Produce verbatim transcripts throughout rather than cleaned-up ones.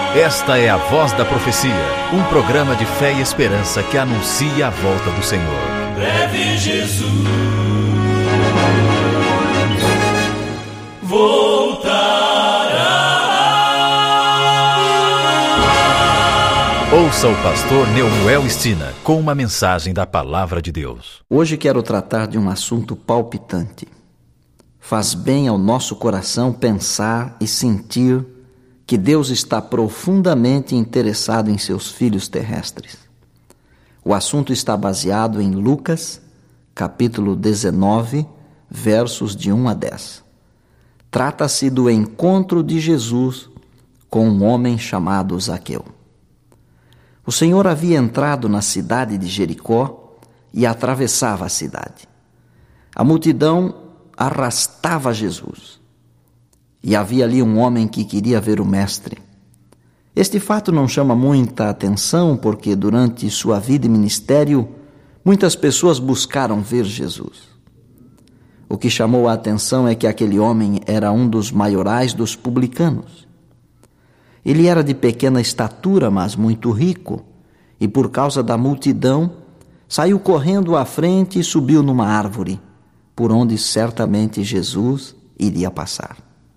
Esta é a Voz da Profecia, um programa de fé e esperança que anuncia a volta do Senhor. Breve Jesus voltará. Ouça o pastor Neumuel Stina com uma mensagem da Palavra de Deus. Hoje quero tratar de um assunto palpitante. Faz bem ao nosso coração pensar e sentir que Deus está profundamente interessado em seus filhos terrestres. O assunto está baseado em Lucas, capítulo dezenove, versos de um a dez. Trata-se do encontro de Jesus com um homem chamado Zaqueu. O Senhor havia entrado na cidade de Jericó e atravessava a cidade. A multidão arrastava Jesus. E havia ali um homem que queria ver o mestre. Este fato não chama muita atenção porque durante sua vida e ministério, muitas pessoas buscaram ver Jesus. O que chamou a atenção é que aquele homem era um dos maiorais dos publicanos. Ele era de pequena estatura, mas muito rico, e por causa da multidão, saiu correndo à frente e subiu numa árvore, por onde certamente Jesus iria passar.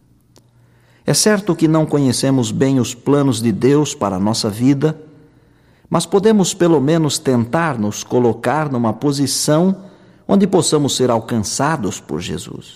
É certo que não conhecemos bem os planos de Deus para a nossa vida, mas podemos pelo menos tentar nos colocar numa posição onde possamos ser alcançados por Jesus.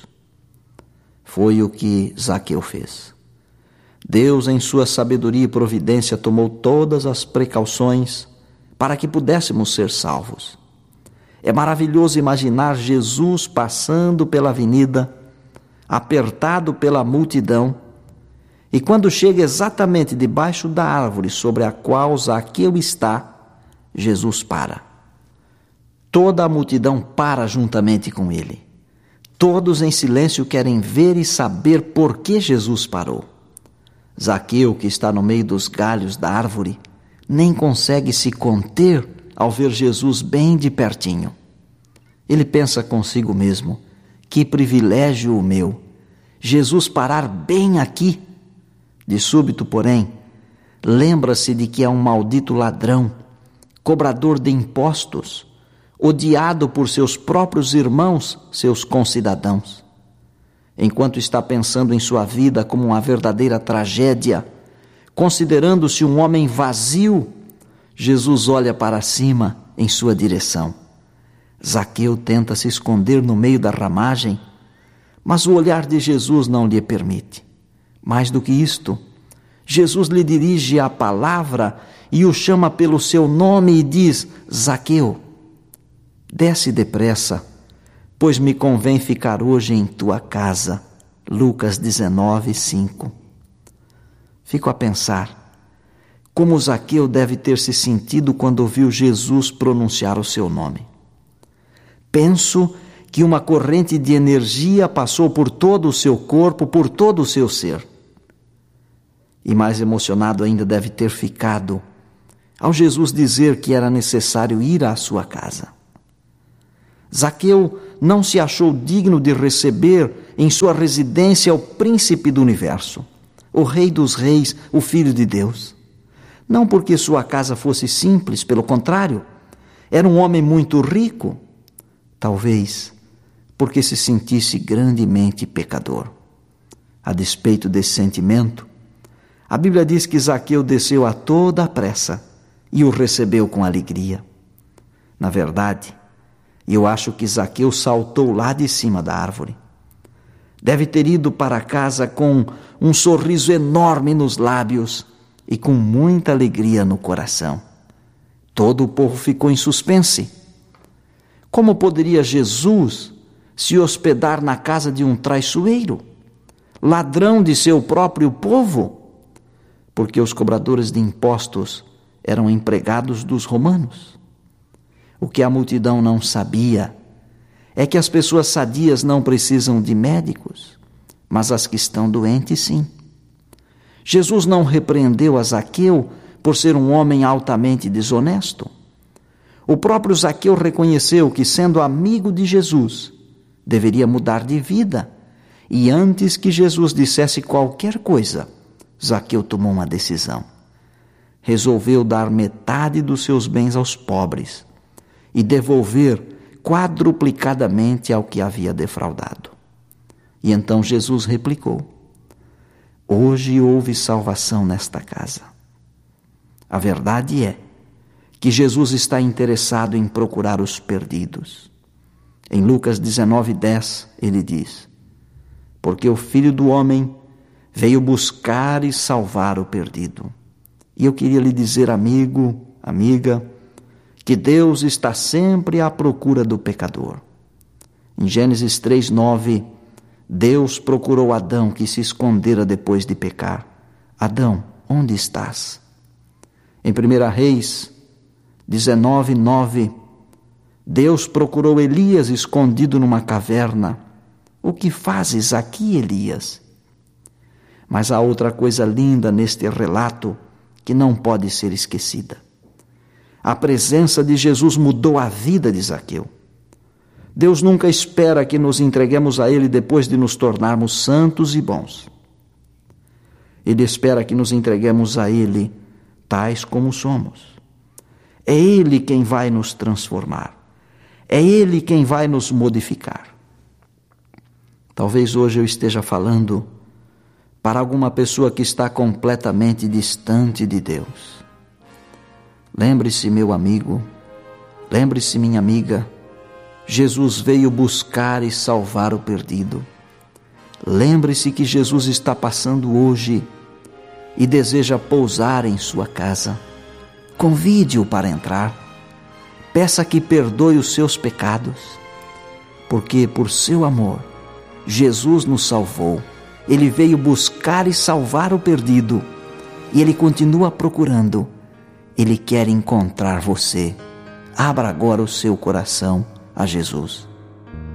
Foi o que Zaqueu fez. Deus, em sua sabedoria e providência, tomou todas as precauções para que pudéssemos ser salvos. É maravilhoso imaginar Jesus passando pela avenida, apertado pela multidão, e quando chega exatamente debaixo da árvore sobre a qual Zaqueu está, Jesus para. Toda a multidão para juntamente com ele. Todos em silêncio querem ver e saber por que Jesus parou. Zaqueu, que está no meio dos galhos da árvore, nem consegue se conter ao ver Jesus bem de pertinho. Ele pensa consigo mesmo: que privilégio o meu, Jesus parar bem aqui. De súbito, porém, lembra-se de que é um maldito ladrão, cobrador de impostos, odiado por seus próprios irmãos, seus concidadãos. Enquanto está pensando em sua vida como uma verdadeira tragédia, considerando-se um homem vazio, Jesus olha para cima em sua direção. Zaqueu tenta se esconder no meio da ramagem, mas o olhar de Jesus não lhe permite. Mais do que isto, Jesus lhe dirige a palavra e o chama pelo seu nome e diz: Zaqueu, desce depressa, pois me convém ficar hoje em tua casa. Lucas dezenove, cinco. Fico a pensar como Zaqueu deve ter se sentido quando ouviu Jesus pronunciar o seu nome. Penso que uma corrente de energia passou por todo o seu corpo, por todo o seu ser. E mais emocionado ainda deve ter ficado ao Jesus dizer que era necessário ir à sua casa. Zaqueu não se achou digno de receber em sua residência o príncipe do universo, o rei dos reis, o filho de Deus. Não porque sua casa fosse simples, pelo contrário, era um homem muito rico, talvez porque se sentisse grandemente pecador. A despeito desse sentimento, a Bíblia diz que Zaqueu desceu a toda a pressa e o recebeu com alegria. Na verdade, eu acho que Zaqueu saltou lá de cima da árvore. Deve ter ido para casa com um sorriso enorme nos lábios e com muita alegria no coração. Todo o povo ficou em suspense. Como poderia Jesus se hospedar na casa de um traiçoeiro, ladrão de seu próprio povo? Porque os cobradores de impostos eram empregados dos romanos. O que a multidão não sabia é que as pessoas sadias não precisam de médicos, mas as que estão doentes, sim. Jesus não repreendeu a Zaqueu por ser um homem altamente desonesto. O próprio Zaqueu reconheceu que, sendo amigo de Jesus, deveria mudar de vida. E antes que Jesus dissesse qualquer coisa, Zaqueu tomou uma decisão. resolveu dar metade dos seus bens aos pobres e devolver quadruplicadamente ao que havia defraudado. E então Jesus replicou: hoje houve salvação nesta casa. A verdade é que Jesus está interessado em procurar os perdidos. Em Lucas dezenove, dez, ele diz: porque o Filho do Homem veio buscar e salvar o perdido. E eu queria lhe dizer, amigo, amiga, que Deus está sempre à procura do pecador. Em Gênesis três, nove, Deus procurou Adão, que se escondera depois de pecar. Adão, onde estás? Em primeira Reis dezenove, nove, Deus procurou Elias escondido numa caverna. O que fazes aqui, Elias? Mas há outra coisa linda neste relato que não pode ser esquecida. A presença de Jesus mudou a vida de Zaqueu. Deus nunca espera que nos entreguemos a Ele depois de nos tornarmos santos e bons. Ele espera que nos entreguemos a Ele tais como somos. É Ele quem vai nos transformar. É Ele quem vai nos modificar. Talvez hoje eu esteja falando para alguma pessoa que está completamente distante de Deus. Lembre-se, meu amigo, lembre-se, minha amiga, Jesus veio buscar e salvar o perdido. Lembre-se que Jesus está passando hoje e deseja pousar em sua casa. Convide-o para entrar. Peça que perdoe os seus pecados, porque por seu amor, Jesus nos salvou. Ele veio buscar e salvar o perdido, e Ele continua procurando. Ele quer encontrar você. Abra agora o seu coração a Jesus.